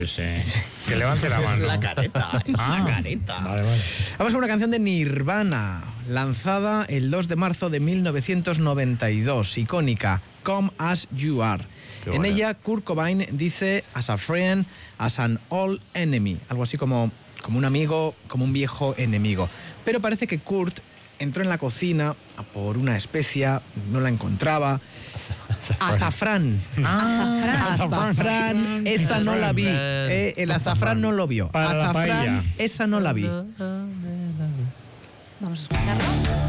Sí. Que levante la mano. La careta, la careta. Vale. Vamos a una canción de Nirvana, lanzada el 2 de marzo de 1992, icónica, Come As You Are. En ella, Kurt Cobain dice as a friend, as an old enemy, algo así como un amigo, como un viejo enemigo. Pero parece que Kurt entró en la cocina a por una especia, no la encontraba. Azafrán. Azafrán, esa no la vi. El azafrán no lo vio. Para la paella. Azafrán, esa no la vi. Vamos a escucharlo.